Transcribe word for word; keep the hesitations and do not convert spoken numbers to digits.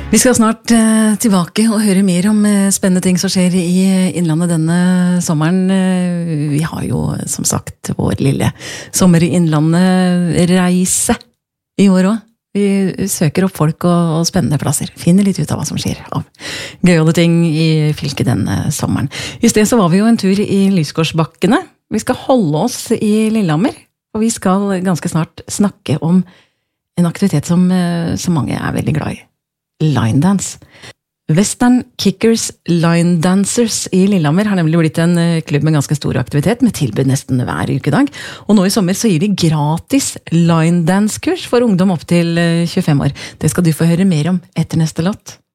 Vi skal snart eh, tilbake og høre mer om eh, spennende ting som skjer i Innlandet denne sommeren. Eh, vi har jo, som sagt, vår lille sommer i Innlandet-reise i år også. Vi søker opp folk og, og spennende plasser. Finner litt ut av hva som skjer av gøyale ting i fylket denne sommeren. I sted så var vi jo en tur i Lysgårdsbakkene. Vi skal holde oss i Lillehammer, og vi skal ganske snart snakke om en aktivitet som, eh, som mange er veldig glad i. Line dance. Western Kickers Line Dancers i Lillehammer har nemlig blitt en klubb med ganske stor aktivitet, med tilbud nesten hver ukedag. Og nå i sommer så gir de gratis line dance-kurs for ungdom opp til tjuefem år. Det skal du få høre mer om etter neste låt.